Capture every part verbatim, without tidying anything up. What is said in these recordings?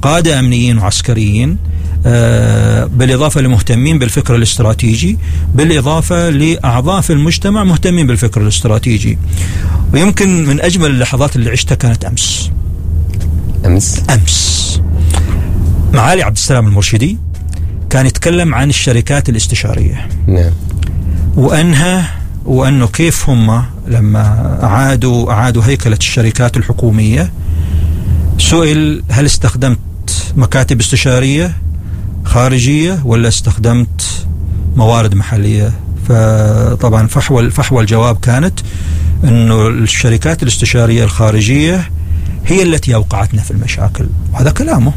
قادة أمنيين وعسكريين، بالإضافة لمهتمين بالفكر الاستراتيجي، بالإضافة لأعضاء في المجتمع مهتمين بالفكر الاستراتيجي. ويمكن من أجمل اللحظات اللي عشتها كانت أمس أمس أمس معالي عبد السلام المرشدي كان يتكلم عن الشركات الاستشارية. نعم. وأنها وأنه كيف هم لما أعادوا أعادوا هيكلة الشركات الحكومية، سئل هل استخدمت مكاتب استشارية خارجية ولا استخدمت موارد محلية؟ فطبعا فحوى فحوى الجواب كانت أنه الشركات الاستشارية الخارجية هي التي أوقعتنا في المشاكل. وهذا كلامه.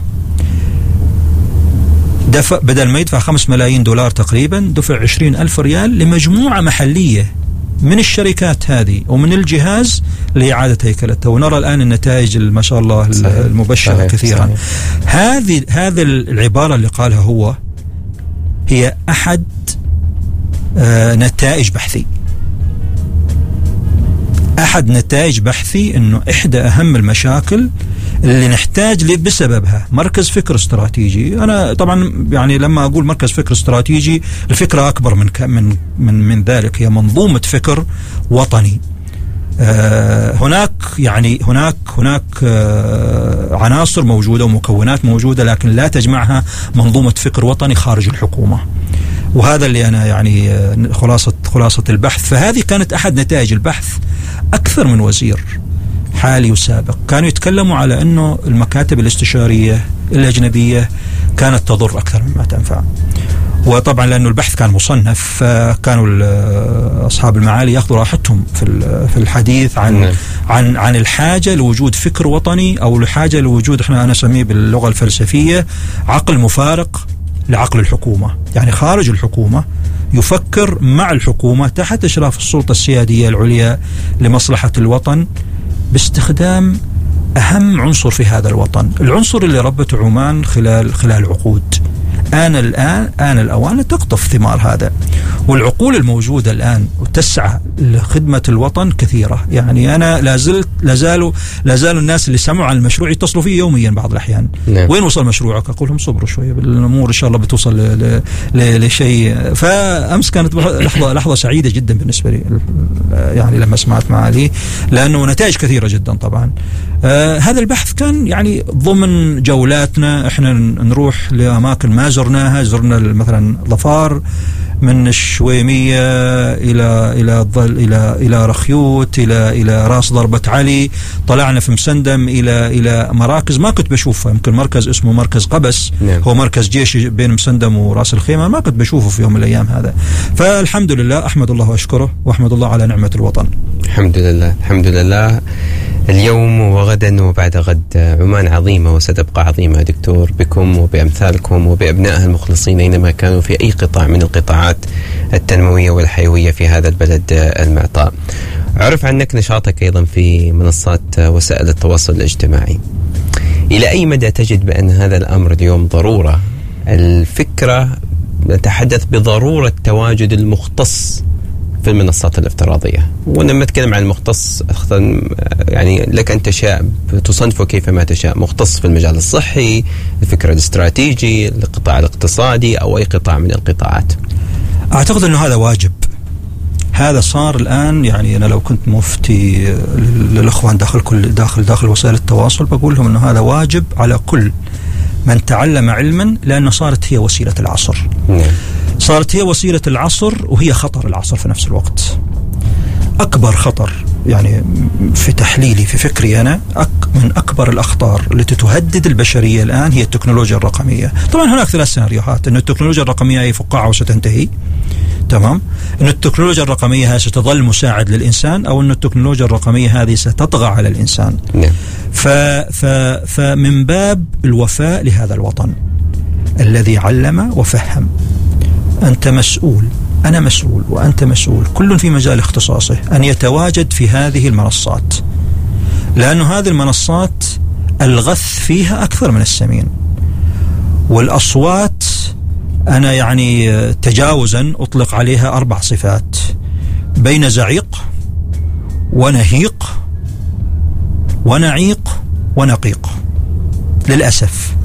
دفع بدل ما يدفع خمس ملايين دولار تقريبا، دفع عشرين ألف ريال لمجموعة محلية من الشركات هذه ومن الجهاز لإعادة هيكلتها. ونرى الآن النتائج ما شاء الله المبشرة صحيح كثيرا. صحيح. هذه هذه العبارة اللي قالها هو هي أحد آه نتائج بحثي أحد نتائج بحثي أنه إحدى أهم المشاكل اللي نحتاج لي بسببها مركز فكر استراتيجي. أنا طبعا يعني لما أقول مركز فكر استراتيجي الفكرة أكبر من من من من ذلك، هي منظومة فكر وطني. آه هناك يعني هناك هناك آه عناصر موجودة ومكونات موجودة، لكن لا تجمعها منظومة فكر وطني خارج الحكومة. وهذا اللي أنا يعني آه خلاصة خلاصة البحث. فهذه كانت أحد نتائج البحث. أكثر من وزير حالي وسابق كانوا يتكلموا على أنه المكاتب الاستشارية الأجنبية كانت تضر أكثر مما تنفع. وطبعا لأنه البحث كان مصنف، كانوا أصحاب المعالي يأخذوا راحتهم في في الحديث عن عن عن الحاجة لوجود فكر وطني، أو الحاجة لوجود احنا أنا أسميه باللغة الفلسفية عقل مفارق لعقل الحكومة، يعني خارج الحكومة يفكر مع الحكومة تحت إشراف السلطة السيادية العليا لمصلحة الوطن باستخدام أهم عنصر في هذا الوطن، العنصر اللي ربته عمان خلال خلال عقود. آن الآن آن الأوان تقطف ثمار هذا. والعقول الموجودة الآن وتسعى لخدمة الوطن كثيرة. يعني أنا لازلت لازالوا لازالوا الناس اللي سمعوا عن المشروع يتصلوا فيه يوميا بعض الأحيان. نعم. وين وصل مشروعك؟ أقول لهم صبروا شوية بالأمور إن شاء الله بتوصل ل... ل... لشيء. فأمس كانت لحظة لحظة سعيدة جدا بالنسبة لي، يعني لما سمعت معالي، لأنه نتائج كثيرة جدا طبعا. آه هذا البحث كان يعني ضمن جولاتنا، احنا نروح لأماكن ما زرناها. زرنا مثلا ظفار من الشويمية إلى إلى إلى إلى رخيوت إلى إلى راس ضربة علي، طلعنا في مسندم إلى إلى مراكز ما كنت بشوفها. يمكن مركز اسمه مركز قبس. نعم. هو مركز جيشي بين مسندم وراس الخيمة، ما كنت بشوفه في يوم من الأيام هذا. فالحمد لله، أحمد الله وأشكره، وأحمد الله على نعمة الوطن. الحمد لله الحمد لله. اليوم وغدا وبعد غد عمان عظيمة وستبقى عظيمة دكتور، بكم وبأمثالكم وبأبنائها المخلصين أينما كانوا في أي قطاع من القطاعات التنموية والحيوية في هذا البلد المعطاء. عرف عنك نشاطك أيضا في منصات وسائل التواصل الاجتماعي. إلى أي مدى تجد بأن هذا الأمر اليوم ضرورة؟ الفكرة نتحدث بضرورة تواجد المختص في المنصات الافتراضية، ولما نتكلم عن المختص يعني لك أن تشاء تصنفه كيفما تشاء، مختص في المجال الصحي، الفكر الاستراتيجي، القطاع الاقتصادي، أو أي قطاع من القطاعات. أعتقد أنه هذا واجب. هذا صار الآن، يعني أنا لو كنت مفتي للأخوان داخل كل داخل داخل وسائل التواصل بقول لهم أنه هذا واجب على كل من تعلم علما، لأنه صارت هي وسيلة العصر. نعم. صارت هي وسيلة العصر وهي خطر العصر في نفس الوقت. أكبر خطر يعني في تحليلي في فكري أنا أك من أكبر الأخطار التي تهدد البشرية الآن هي التكنولوجيا الرقمية. طبعا هناك ثلاث سيناريوهات: أن التكنولوجيا الرقمية هي فقاعة وستنتهي، تمام، أن التكنولوجيا الرقمية هذه ستظل مساعد للإنسان، أو أن التكنولوجيا الرقمية هذه ستطغى على الإنسان. نعم. ف ف فمن باب الوفاء لهذا الوطن الذي علم وفهم، أنت مسؤول، أنا مسؤول، وأنت مسؤول، كل في مجال اختصاصه، أن يتواجد في هذه المنصات، لأن هذه المنصات الغث فيها أكثر من السمين. والأصوات أنا يعني تجاوزا أطلق عليها أربع صفات: بين زعيق ونهيق ونعيق ونقيق. للأسف